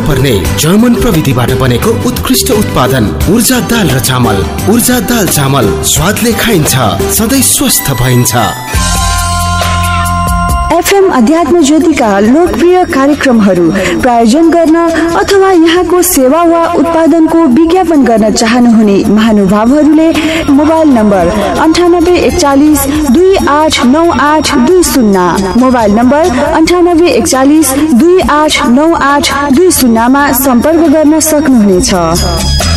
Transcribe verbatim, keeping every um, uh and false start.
पर्ने जर्मन प्रविधिबाट बनेको उत्कृष्ट उत्पादन ऊर्जा दाल र चामल। ऊर्जा दाल चामल स्वादले खाइन्छ, सधैँ स्वस्थ भइन्छ। एफएम अध्यात्म ज्योतिका लोकप्रिय कार्यक्रमहरू प्रायोजन गर्न अथवा यहाँको सेवा वा उत्पादनको विज्ञापन गर्न चाहनुहुने महानुभावहरूले मोबाइल नम्बर अन्ठानब्बे एकचालिस दुई आठ नौ आठ दुई शून्य मोबाइल नम्बर अन्ठानब्बे एकचालिस दुई आठ नौ आठ दुई शून्यमा सम्पर्क गर्न सक्नुहुनेछ।